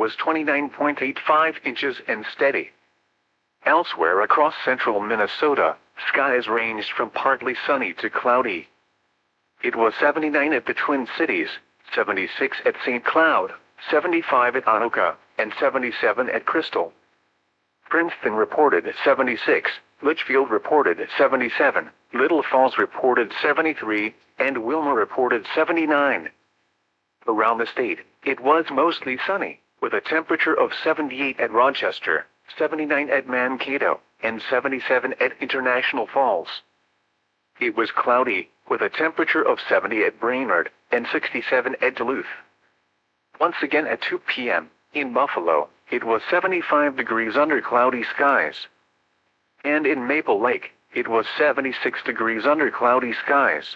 was 29.85 inches and steady. Elsewhere across central Minnesota, skies ranged from partly sunny to cloudy. It was 79 at the Twin Cities, 76 at St. Cloud, 75 at Anoka, and 77 at Crystal. Princeton reported 76, Litchfield reported 77, Little Falls reported 73, and Wilmer reported 79. Around the state, it was mostly sunny, with a temperature of 78 at Rochester, 79 at Mankato, and 77 at International Falls. It was cloudy, with a temperature of 70 at Brainerd, and 67 at Duluth. Once again at 2 p.m., in Buffalo, it was 75 degrees under cloudy skies. And in Maple Lake, it was 76 degrees under cloudy skies.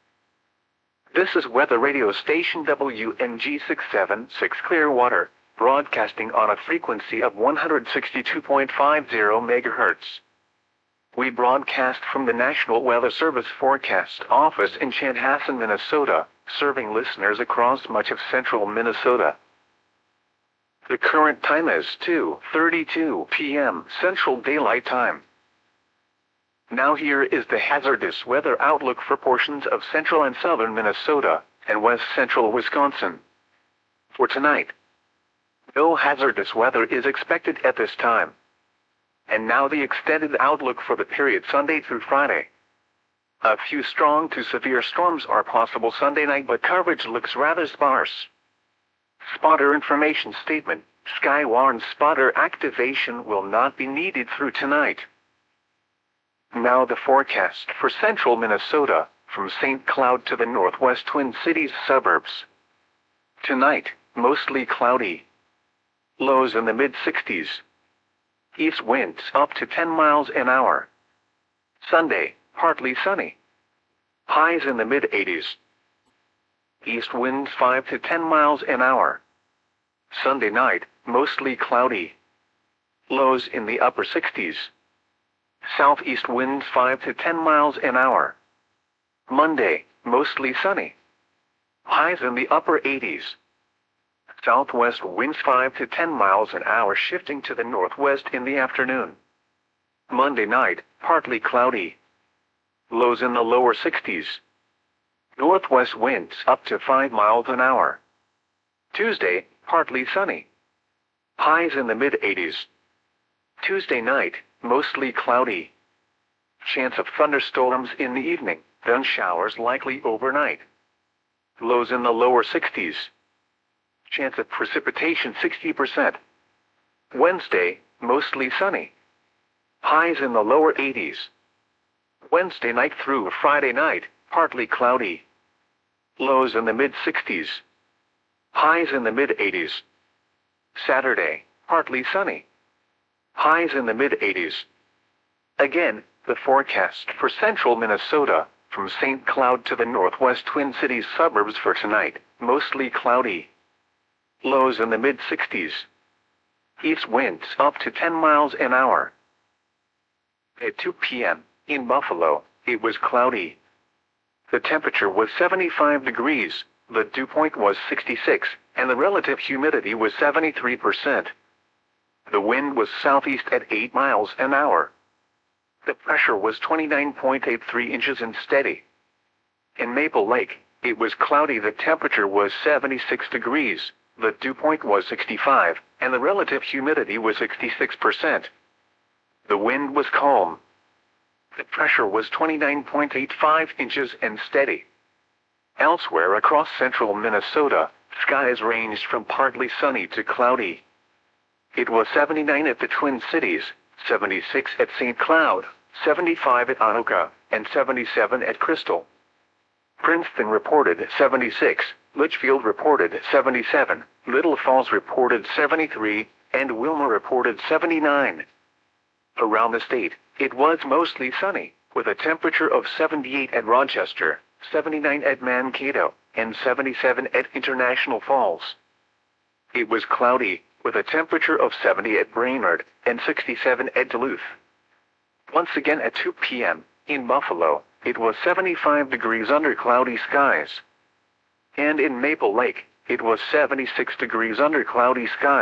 This is weather radio station WNG 676 Clearwater, broadcasting on a frequency of 162.50 MHz. We broadcast from the National Weather Service Forecast Office in Chanhassen, Minnesota, serving listeners across much of central Minnesota. The current time is 2:32 p.m. Central Daylight Time. Now here is the hazardous weather outlook for portions of central and southern Minnesota and west central Wisconsin. For tonight, no hazardous weather is expected at this time. And now the extended outlook for the period Sunday through Friday. A few strong to severe storms are possible Sunday night, but coverage looks rather sparse. Spotter information statement: Skywarn spotter activation will not be needed through tonight. Now the forecast for central Minnesota, from St. Cloud to the northwest Twin Cities suburbs. Tonight, mostly cloudy. Lows in the mid-60s. East winds up to 10 miles an hour. Sunday, partly sunny. Highs in the mid-80s. East winds 5 to 10 miles an hour. Sunday night, mostly cloudy. Lows in the upper 60s. Southeast winds 5 to 10 miles an hour. Monday, mostly sunny. Highs in the upper 80s. Southwest winds 5 to 10 miles an hour, shifting to the northwest in the afternoon. Monday night, partly cloudy. Lows in the lower 60s. Northwest winds up to 5 miles an hour. Tuesday, partly sunny. Highs in the mid-80s. Tuesday night, mostly cloudy. Chance of thunderstorms in the evening, then showers likely overnight. Lows in the lower 60s. Chance of precipitation 60%. Wednesday, mostly sunny. Highs in the lower 80s. Wednesday night through Friday night, partly cloudy. Lows in the mid-60s. Highs in the mid-80s. Saturday, partly sunny. Highs in the mid-80s. Again, the forecast for central Minnesota, from St. Cloud to the northwest Twin Cities suburbs for tonight, mostly cloudy. Lows in the mid-60s. East winds up to 10 miles an hour. At 2 p.m., in Buffalo, it was cloudy. The temperature was 75 degrees, the dew point was 66, and the relative humidity was 73%. The wind was southeast at 8 miles an hour. The pressure was 29.83 inches and steady. In Maple Lake, it was cloudy. The temperature was 76 degrees, the dew point was 65, and the relative humidity was 66%. The wind was calm. The pressure was 29.85 inches and steady. Elsewhere across central Minnesota, skies ranged from partly sunny to cloudy. It was 79 at the Twin Cities, 76 at St. Cloud, 75 at Anoka, and 77 at Crystal. Princeton reported 76, Litchfield reported 77, Little Falls reported 73, and Wilmer reported 79. Around the state, it was mostly sunny, with a temperature of 78 at Rochester, 79 at Mankato, and 77 at International Falls. It was cloudy, with a temperature of 70 at Brainerd, and 67 at Duluth. Once again at 2 p.m., in Buffalo, it was 75 degrees under cloudy skies. And in Maple Lake, it was 76 degrees under cloudy skies.